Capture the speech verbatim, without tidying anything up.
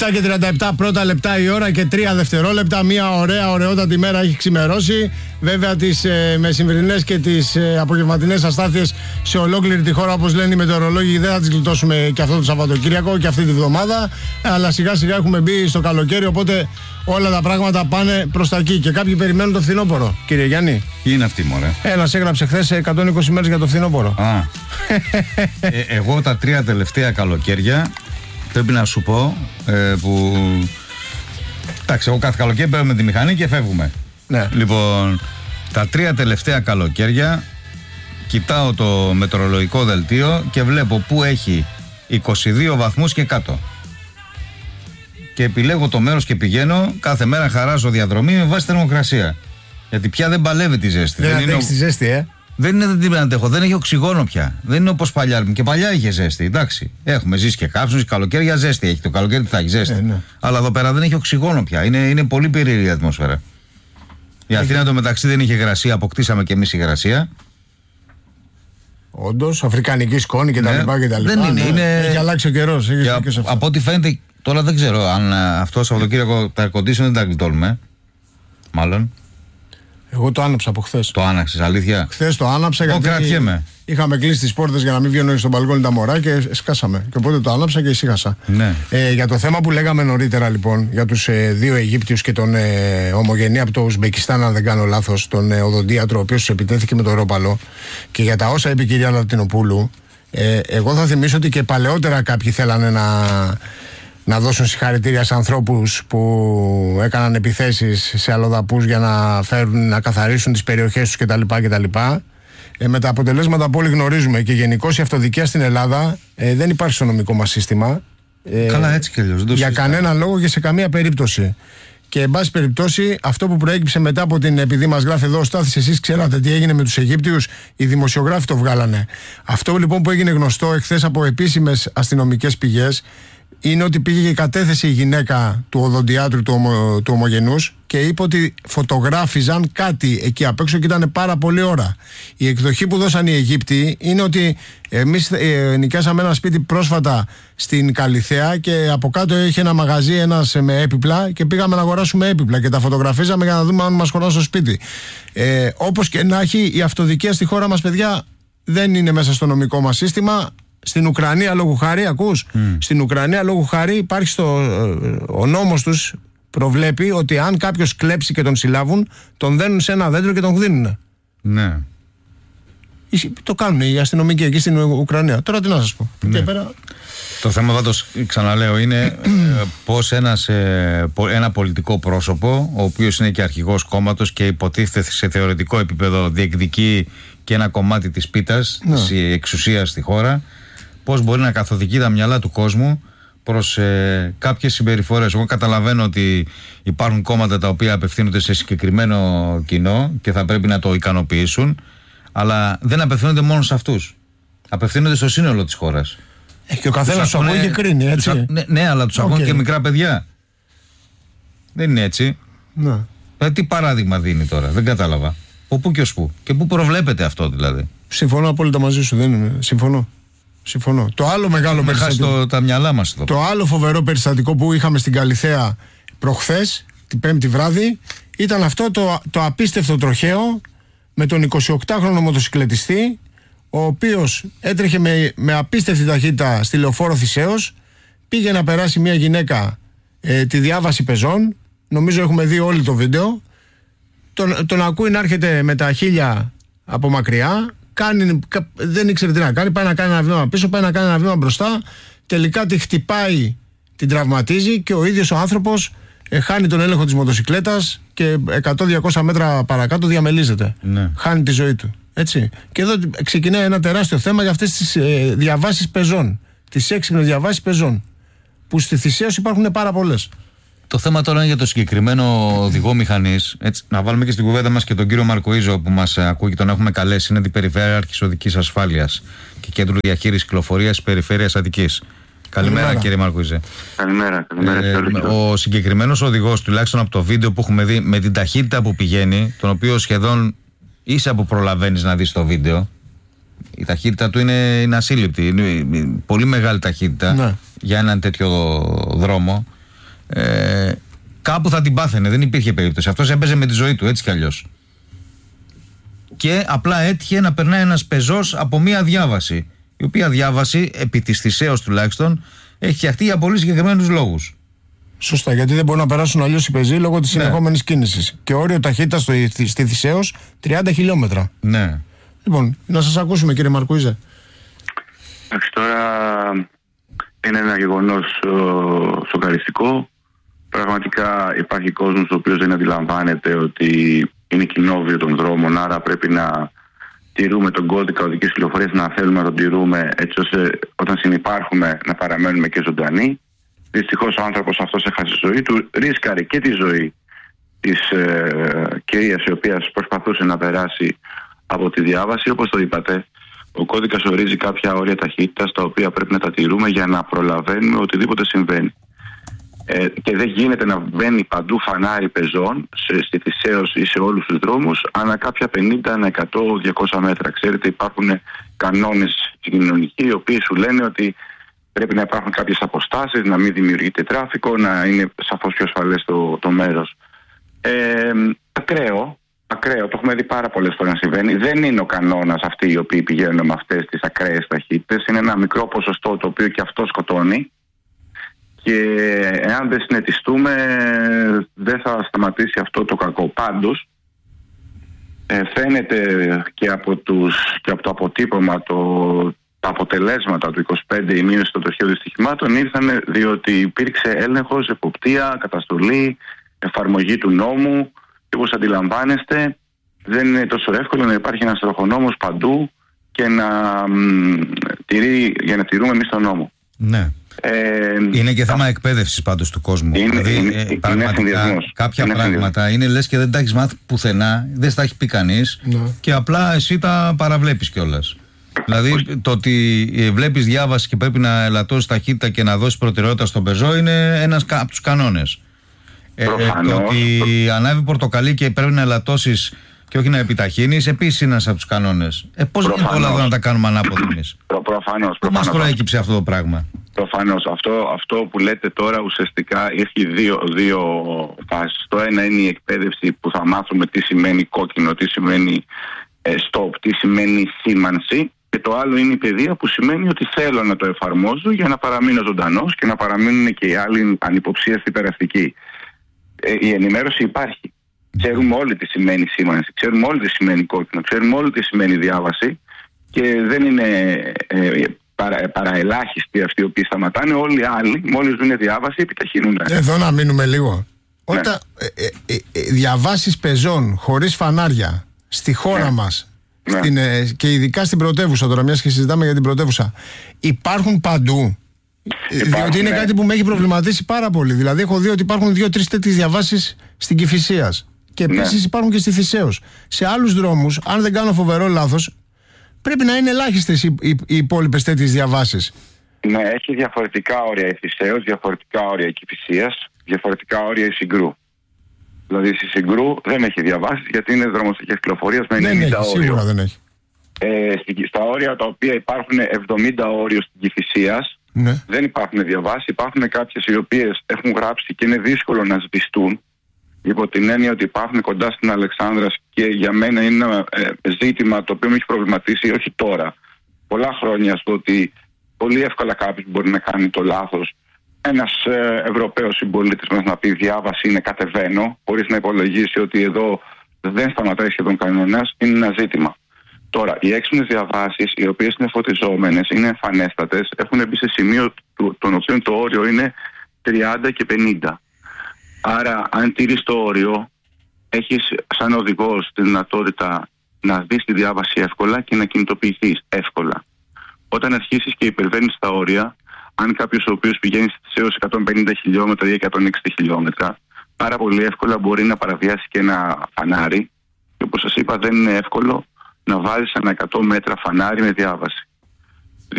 επτά και τριάντα επτά πρώτα λεπτά η ώρα και τρία δευτερόλεπτα. Μια ωραία, ωραιότατη μέρα έχει ξημερώσει. Βέβαια, τις ε, μεσημβρινές και τις ε, απογευματινές αστάθειες σε ολόκληρη τη χώρα, όπως λένε οι μετεωρολόγοι, δεν θα τις γλιτώσουμε και αυτό το Σαββατοκύριακο και αυτή τη βδομάδα. Αλλά σιγά σιγά έχουμε μπει στο καλοκαίρι, οπότε όλα τα πράγματα πάνε προς τα εκεί. Και κάποιοι περιμένουν το φθινόπωρο. Κύριε Γιάννη. Τι είναι αυτή, μωρέ? Ένας έγραψε χθες εκατόν είκοσι μέρες για το φθινόπωρο. Α. ε, εγώ τα τρία τελευταία καλοκαίρια πρέπει να σου πω ε, που. Εντάξει, εγώ κάθε καλοκαίρι παίρνουμε τη μηχανή και φεύγουμε. Ναι. Λοιπόν, τα τρία τελευταία καλοκαίρια κοιτάω το μετεωρολογικό δελτίο και βλέπω που έχει είκοσι δύο βαθμούς και κάτω. Και επιλέγω το μέρος και πηγαίνω. Κάθε μέρα χαράζω διαδρομή με βάση θερμοκρασία. Γιατί πια δεν παλεύει τη ζέστη. Δεν, δεν αντέχει τη ζέστη, ε. Δεν είναι, δεν την αντέχω, δεν έχει οξυγόνο πια. Δεν είναι όπως παλιά. Και παλιά είχε ζέστη. Εντάξει. Έχουμε ζήσει και κάψιμους, καλοκαίρια ζέστη έχει. Το καλοκαίρι θα έχει ζέστη. Ε, ναι. Αλλά εδώ πέρα δεν έχει οξυγόνο πια. Είναι, είναι πολύ περίεργη η ατμόσφαιρα. Η Αθήνα ε, το μεταξύ δεν είχε υγρασία, αποκτήσαμε και εμείς υγρασία. Όντως, αφρικανική σκόνη κτλ. Ναι, δεν είναι. Ναι, είναι... Έχει αλλάξει ο καιρός. Από ό,τι φαίνεται, τώρα δεν ξέρω αν αυτό το Σαββατοκύριακο τα air condition δεν τα γλιτώνουμε. Μάλλον. Εγώ το άναψα από χθες. Το άναψες, αλήθεια? Χθες το άναψα γιατί κρατιέμαι. Είχαμε κλείσει τις πόρτες για να μην βγαίνουν στον μπαλκόνι τα μωρά και σκάσαμε. Και οπότε το άναψα και ησύχασα. Ναι. Ε, για το θέμα που λέγαμε νωρίτερα λοιπόν, για τους ε, δύο Αιγύπτιους και τον ε, ομογενή από το Ουσμπεκιστάν, αν δεν κάνω λάθος, τον ε, οδοντίατρο, ο οποίος τους επιτέθηκε με το ρόπαλο, και για τα όσα είπε η κυρία Λατινοπούλου, ε, εγώ θα θυμίσω ότι και παλαιότερα κάποιοι θέλανε να. να δώσουν συγχαρητήρια σε ανθρώπους που έκαναν επιθέσεις σε αλλοδαπούς για να φέρουν, να καθαρίσουν τις περιοχές τους κτλ. κτλ. Ε, με τα αποτελέσματα που όλοι γνωρίζουμε, και γενικώς η αυτοδικία στην Ελλάδα ε, δεν υπάρχει στο νομικό μας σύστημα. Ε, Καλά, έτσι κι αλλιώς. Για κανέναν λόγο και σε καμία περίπτωση. Και εν πάση περιπτώσει, αυτό που προέκυψε μετά από την. Επειδή μας γράφει εδώ ο Στάθης, εσείς ξέρατε τι έγινε με τους Αιγύπτιους, οι δημοσιογράφοι το βγάλανε. Αυτό λοιπόν που έγινε γνωστό εχθές από επίσημες αστυνομικές πηγές είναι ότι πήγε και κατέθεσε η γυναίκα του οδοντιάτρου του, ομο, του ομογενούς και είπε ότι φωτογράφιζαν κάτι εκεί απ' έξω και ήταν πάρα πολλή ώρα. Η εκδοχή που δώσαν οι Αιγύπτιοι είναι ότι εμείς ε, νοικιάσαμε ένα σπίτι πρόσφατα στην Καλιθέα και από κάτω είχε ένα μαγαζί ένας με έπιπλα και πήγαμε να αγοράσουμε έπιπλα και τα φωτογραφίζαμε για να δούμε αν μας χωράνε στο σπίτι. Ε, όπως και να έχει, η αυτοδικία στη χώρα μας, παιδιά, δεν είναι μέσα στο νομικό μας σύστημα. Στην Ουκρανία, λόγου χάρη, ακούς, mm. στην Ουκρανία, λόγου χάρη, υπάρχει στο, ο νόμος τους προβλέπει ότι αν κάποιος κλέψει και τον συλλάβουν, τον δένουν σε ένα δέντρο και τον γδύνουνε. Ναι. Το κάνουν οι αστυνομικοί εκεί στην Ουκρανία. Τώρα τι να σας πω. Ναι. Και πέρα... Το θέμα πάντως, ξαναλέω, είναι πως ένας, ένα πολιτικό πρόσωπο, ο οποίος είναι και αρχηγός κόμματος και υποτίθεται σε θεωρητικό επίπεδο διεκδικεί και ένα κομμάτι της πίτας, ναι. της εξουσίας στη χώρα, πώς μπορεί να καθοδηγεί τα μυαλά του κόσμου προς ε, κάποιες συμπεριφορές. Εγώ καταλαβαίνω ότι υπάρχουν κόμματα τα οποία απευθύνονται σε συγκεκριμένο κοινό και θα πρέπει να το ικανοποιήσουν, αλλά δεν απευθύνονται μόνο σε αυτούς. Απευθύνονται στο σύνολο της χώρας. Και ο καθένας του ακούει και κρίνει, έτσι. Τους, ναι, ναι, αλλά τους okay. ακούνε και μικρά παιδιά. Δεν είναι έτσι. Ναι. Δηλαδή, τι παράδειγμα δίνει τώρα, δεν κατάλαβα. Από πού και ως πού. Και πού προβλέπεται αυτό δηλαδή. Συμφωνώ απόλυτα μαζί σου, δεν είναι. Συμφωνώ. Συμφωνώ. Το άλλο μεγάλο περιστατικό. Το, τα μυαλά μας εδώ. Το άλλο φοβερό περιστατικό που είχαμε στην Καλιθέα προχθές, την Πέμπτη βράδυ, ήταν αυτό το, το απίστευτο τροχαίο με τον εικοσιοκτάχρονο μοτοσυκλετιστή, ο οποίος έτρεχε με, με απίστευτη ταχύτητα στη λεωφόρο Θησέως, πήγε να περάσει μια γυναίκα ε, τη διάβαση πεζών. Νομίζω έχουμε δει όλοι το βίντεο. Τον, τον ακούει να έρχεται με τα χείλια από μακριά. Κάνει, δεν ήξερε τι να κάνει. Πάει να κάνει ένα βήμα πίσω, πάει να κάνει ένα βήμα μπροστά. Τελικά τη χτυπάει, την τραυματίζει και ο ίδιος ο άνθρωπος ε, χάνει τον έλεγχο της μοτοσυκλέτας και εκατό με διακόσια μέτρα παρακάτω διαμελίζεται. Ναι. Χάνει τη ζωή του. Έτσι. Και εδώ ξεκινάει ένα τεράστιο θέμα για αυτές τις ε, διαβάσεις πεζών. Τις έξυπνες διαβάσεις πεζών. Που στη Θησέως υπάρχουν πάρα πολλές. Το θέμα τώρα είναι για το συγκεκριμένο οδηγό μηχανής. Έτσι, να βάλουμε και στην κουβέντα μας και τον κύριο Μαρκοΐζο που μας ακούει και τον έχουμε καλέσει. Είναι αντιπεριφέρειαρχης οδικής ασφάλειας και κέντρου διαχείρισης κυκλοφορίας της περιφέρειας Αττικής. Καλημέρα, καλημέρα κύριε Μαρκοΐζε. Καλημέρα, καλημέρα. Ε, ο συγκεκριμένος οδηγός, τουλάχιστον από το βίντεο που έχουμε δει, με την ταχύτητα που πηγαίνει, τον οποίο σχεδόν ίσα που προλαβαίνεις να δεις το βίντεο, η ταχύτητα του είναι, είναι ασύλληπτη. Είναι πολύ μεγάλη ταχύτητα, ναι, για έναν τέτοιο δρόμο. ε, κάπου θα την πάθαινε, δεν υπήρχε περίπτωση. Αυτός έπαιζε με τη ζωή του, έτσι κι αλλιώς. Και απλά έτυχε να περνάει ένας πεζός από μία διάβαση, η οποία διάβαση, επί της θυσέως τουλάχιστον, έχει φτιαχτεί για πολύ συγκεκριμένους λόγους. Σωστά, γιατί δεν μπορούν να περάσουν αλλιώς οι πεζοί λόγω της ναι. συνεχόμενης κίνησης. Και όριο ταχύτητας στη, στη Θησέως τριάντα χιλιόμετρα. Ναι. Λοιπόν, να σας ακούσουμε, κύριε Μαρκουίζε. Εντάξει, τώρα είναι ένα γεγονός σοκαριστικό. Πραγματικά υπάρχει κόσμος ο οποίος δεν αντιλαμβάνεται ότι είναι κοινόβιο των δρόμων, άρα πρέπει να τηρούμε τον κώδικα οδικής κυκλοφορίας, να θέλουμε να τον τηρούμε έτσι ώστε όταν συνυπάρχουμε να παραμένουμε και ζωντανοί. Δυστυχώς ο άνθρωπος αυτός έχασε τη ζωή του, ρίσκαρε και τη ζωή της ε, κυρίας η οποία προσπαθούσε να περάσει από τη διάβαση. Όπως το είπατε, ο κώδικας ορίζει κάποια όρια ταχύτητας τα οποία πρέπει να τα τηρούμε για να προλαβαίνουμε οτιδήποτε συμβαίνει. Ε, και δεν γίνεται να μπαίνει παντού φανάρι πεζών σε, στη Θησέως ή σε όλους τους δρόμους ανά κάποια πενήντα, εκατό, διακόσια μέτρα. Ξέρετε, υπάρχουν κανόνες κοινωνικοί οι οποίοι σου λένε ότι πρέπει να υπάρχουν κάποιες αποστάσεις, να μην δημιουργείται τράφικο, να είναι σαφώς πιο ασφαλές το, το μέρος. Ε, ακραίο, ακραίο, το έχουμε δει πάρα πολλές φορές να συμβαίνει. Δεν είναι ο κανόνας αυτοί οι οποίοι πηγαίνουν με αυτές τις ακραίες ταχύτητες. Είναι ένα μικρό ποσοστό το οποίο και αυτό σκοτώνει. Και εάν δεν συνετιστούμε δεν θα σταματήσει αυτό το κακό. Πάντως ε, φαίνεται και από, τους, και από το αποτύπωμα το, τα αποτελέσματα του είκοσι πέντε, η μείωση των τροχαίων δυστυχημάτων ήρθαν διότι υπήρξε έλεγχος, εποπτεία, καταστολή, εφαρμογή του νόμου και όπως αντιλαμβάνεστε δεν είναι τόσο εύκολο να υπάρχει ένας τροχονόμος παντού και να, μ, τηρεί, για να τηρούμε εμείς τον νόμο. Ναι. Ε, είναι και θέμα εκπαίδευσης πάντως του κόσμου. Είναι, δηλαδή, είναι, ε, είναι πραγματικά κάποια είναι πράγματα είναι λες και δεν τα έχεις μάθει πουθενά, δεν τα έχει πει κανείς ναι. και απλά εσύ τα παραβλέπεις κιόλας. Δηλαδή το ότι βλέπεις διάβαση και πρέπει να ελαττώσεις ταχύτητα και να δώσεις προτεραιότητα στον πεζό είναι ένας από τους κανόνες. Ε, το ότι ανάβει πορτοκαλί και πρέπει να ελαττώσεις και όχι να επιταχύνεις, επίσης είναι ένας από τους κανόνες. Ε, πώς είναι όλα εδώ να τα κάνουμε ανάποδα εμείς? Προ, προφανώς. Πού μας προέκυψε αυτό το πράγμα? Προφανώς. Αυτό, αυτό που λέτε τώρα ουσιαστικά έχει δύο, δύο φάσεις. Το ένα είναι η εκπαίδευση που θα μάθουμε τι σημαίνει κόκκινο, τι σημαίνει ε, stop, τι σημαίνει σήμανση. Και το άλλο είναι η παιδεία που σημαίνει ότι θέλω να το εφαρμόζω για να παραμείνω ζωντανός και να παραμείνουν και οι άλλοι ανυποψίαστοι περαστικοί. Ε, η ενημέρωση υπάρχει. Ξέρουμε όλοι τι σημαίνει σήμανση, ξέρουμε όλοι τι σημαίνει κόκκινο, ξέρουμε όλοι τι σημαίνει διάβαση και δεν είναι ε, παρα, παραελάχιστοι αυτοί οι οποίοι σταματάνε. Όλοι οι άλλοι, μόλις δουν διάβαση, επιταχύνουν. Εδώ να μείνουμε λίγο. Ναι. Όταν ε, ε, ε, διαβάσεις πεζών χωρίς φανάρια στη χώρα ναι. μας ναι. Στην, ε, και ειδικά στην πρωτεύουσα, τώρα μιας και συζητάμε για την πρωτεύουσα, υπάρχουν παντού. Υπάρχουν, διότι είναι ναι. κάτι που με έχει προβληματίσει πάρα πολύ. Δηλαδή, έχω δει ότι υπάρχουν δύο-τρεις τέτοιες διαβάσεις στην Κηφισίας. Και επίσης ναι. υπάρχουν και στη Θησέως. Σε άλλους δρόμους, αν δεν κάνω φοβερό λάθος, πρέπει να είναι ελάχιστες οι, οι, οι υπόλοιπες τέτοιες διαβάσεις. Ναι, έχει διαφορετικά όρια η Θησέως, διαφορετικά όρια η Κηφισίας, διαφορετικά όρια η Συγκρού. Δηλαδή, στη Συγκρού δεν έχει διαβάσεις γιατί είναι δρομοστοιχεία κυκλοφορίας με ενενήντα όριο. Σίγουρα δεν έχει. Ε, στα όρια τα οποία υπάρχουν εβδομήντα όριο στην Κηφισίας, ναι. δεν υπάρχουν διαβάσεις. Υπάρχουν κάποιες οι οποίες έχουν γράψει και είναι δύσκολο να σβηστούν. Υπό την έννοια ότι υπάρχουν κοντά στην Αλεξάνδρας και για μένα είναι ένα ε, ζήτημα το οποίο με έχει προβληματίσει όχι τώρα, πολλά χρόνια, στο ότι πολύ εύκολα κάποιος μπορεί να κάνει το λάθος. Ένας ε, Ευρωπαίος συμπολίτης μας να πει διάβαση είναι κατεβαίνω, χωρίς να υπολογίσει ότι εδώ δεν σταματάει σχεδόν κανένας, είναι ένα ζήτημα. Τώρα, οι έξυπνες διαβάσεις, οι οποίες είναι φωτιζόμενες, είναι εμφανέστατες, έχουν μπει σε σημείο των οποίων το όριο είναι τριάντα και πενήντα. Άρα, αν τηρείς το όριο, έχεις σαν οδηγός τη δυνατότητα να δεις τη διάβαση εύκολα και να κινητοποιηθείς εύκολα. Όταν αρχίσεις και υπερβαίνεις τα όρια, αν κάποιος ο οποίος πηγαίνει σε έως εκατόν πενήντα χιλιόμετρα ή εκατόν εξήντα χιλιόμετρα, πάρα πολύ εύκολα μπορεί να παραβιάσει και ένα φανάρι. Και όπως σας είπα, δεν είναι εύκολο να βάζεις ένα εκατό μέτρα φανάρι με διάβαση.